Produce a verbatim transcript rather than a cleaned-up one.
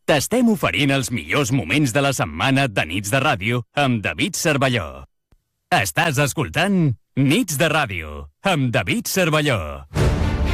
T'estem oferint els millors moments de la setmana de Nits de Ràdio amb David Cervelló. Estàs escoltant Nits de Ràdio amb David Cervelló.